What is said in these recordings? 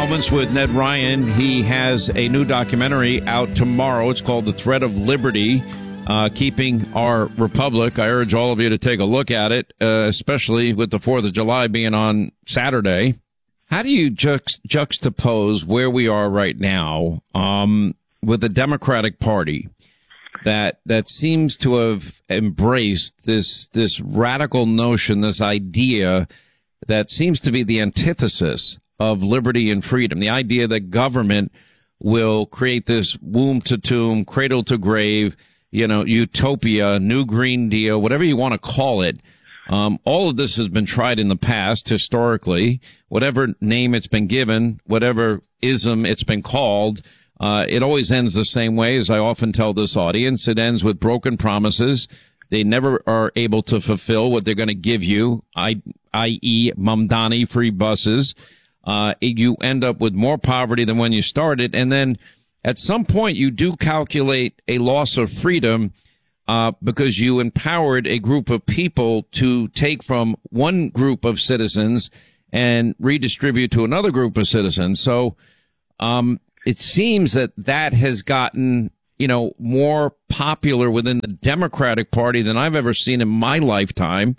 Moments with Ned Ryan. He has a new documentary out tomorrow. It's called The Thread of Liberty, Keeping Our Republic. I urge all of you to take a look at it, especially with the 4th of July being on Saturday. How do you juxtapose where we are right now with the Democratic Party that seems to have embraced this radical notion, this idea that seems to be the antithesis of liberty and freedom, the idea that government will create this womb to tomb, cradle to grave, utopia, new Green Deal, whatever you want to call it. All of this has been tried in the past, historically, whatever name it's been given, whatever ism it's been called. It always ends the same way, as I often tell this audience. It ends with broken promises. They never are able to fulfill what they're going to give you, i.e. Mamdani free buses. You end up with more poverty than when you started. And then at some point you do calculate a loss of freedom, because you empowered a group of people to take from one group of citizens and redistribute to another group of citizens. So, it seems that has gotten, more popular within the Democratic Party than I've ever seen in my lifetime.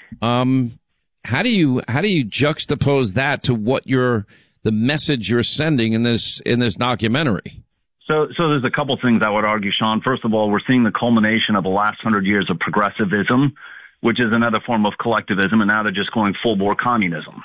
How do you juxtapose that to what the message you're sending in this documentary? So there's a couple things I would argue, Sean. First of all, we're seeing the culmination of the last 100 years of progressivism, which is another form of collectivism, and now they're just going full-bore communism.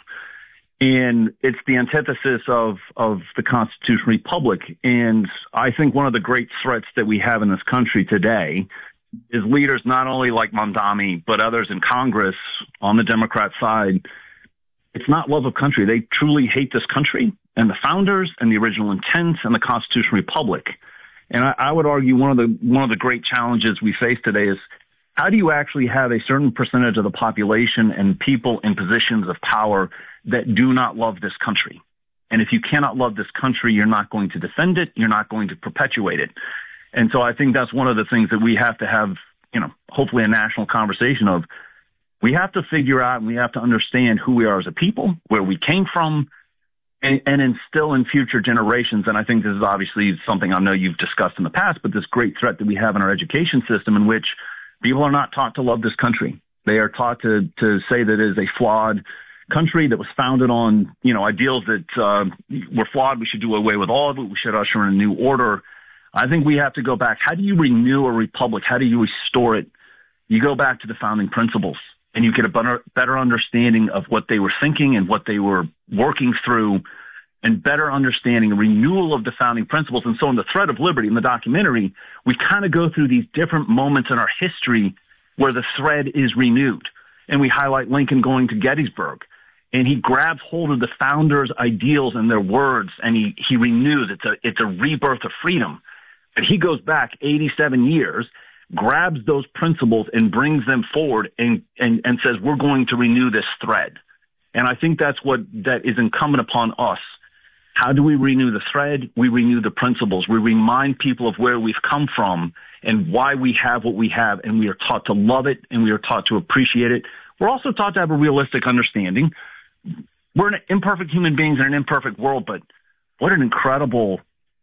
And it's the antithesis of the Constitutional Republic. And I think one of the great threats that we have in this country today is leaders not only like Mamdani, but others in Congress on the Democrat side. It's not love of country. They truly hate this country and the founders and the original intent and the Constitutional Republic. And I would argue one of the great challenges we face today is, how do you actually have a certain percentage of the population and people in positions of power that do not love this country? And if you cannot love this country, you're not going to defend it. You're not going to perpetuate it. And so I think that's one of the things that we have to have, hopefully a national conversation of. We have to figure out and we have to understand who we are as a people, where we came from, and instill in future generations. And I think this is obviously something I know you've discussed in the past, but this great threat that we have in our education system, in which people are not taught to love this country. They are taught to say that it is a flawed country that was founded on, ideals that were flawed. We should do away with all of it. We should usher in a new order. I think we have to go back. How do you renew a republic? How do you restore it? You go back to the founding principles, and you get a better understanding of what they were thinking and what they were working through, and better understanding a renewal of the founding principles. And so in The Thread of Liberty, in the documentary, we kind of go through these different moments in our history where the thread is renewed. And we highlight Lincoln going to Gettysburg, and he grabs hold of the founders' ideals and their words, and he renews. It's a rebirth of freedom. But he goes back 87 years, grabs those principles and brings them forward and says, we're going to renew this thread. And I think that is incumbent upon us. How do we renew the thread? We renew the principles. We remind people of where we've come from and why we have what we have, and we are taught to love it, and we are taught to appreciate it. We're also taught to have a realistic understanding. We're imperfect human beings in an imperfect world, but what an incredible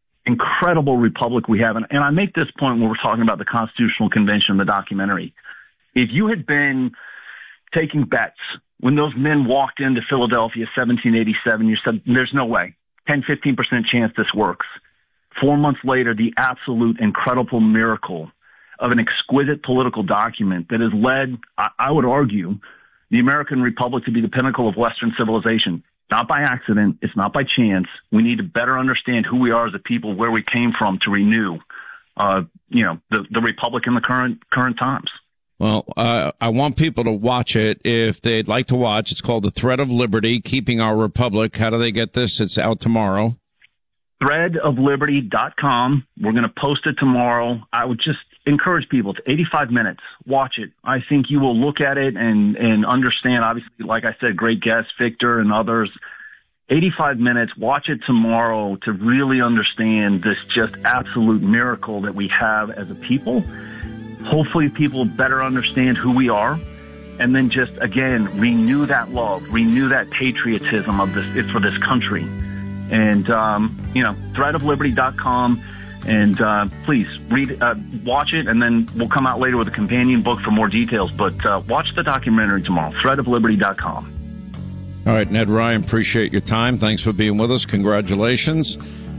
republic we have. And I make this point when we're talking about the Constitutional Convention in the documentary. If you had been taking bets when those men walked into Philadelphia 1787, you said, there's no way, 10, 15% chance this works. 4 months later, the absolute incredible miracle of an exquisite political document that has led, I would argue, the American Republic to be the pinnacle of Western civilization. Not by accident. It's not by chance. We need to better understand who we are as a people, where we came from, to renew, the Republic in the current times. Well, I want people to watch it if they'd like to watch. It's called The Thread of Liberty, Keeping Our Republic. How do they get this? It's out tomorrow. threadofliberty.com. We're going to post it tomorrow. I would just encourage people. It's 85 minutes. Watch it. I think you will look at it and understand. Obviously, like I said, great guests, Victor and others. 85 minutes. Watch it tomorrow to really understand this just absolute miracle that we have as a people. Hopefully people better understand who we are, and then just, again, renew that love, renew that patriotism of this for this country. And, threadofliberty.com. And please watch it, and then we'll come out later with a companion book for more details. But watch the documentary tomorrow, threadofliberty.com. All right, Ned Ryan, appreciate your time. Thanks for being with us. Congratulations.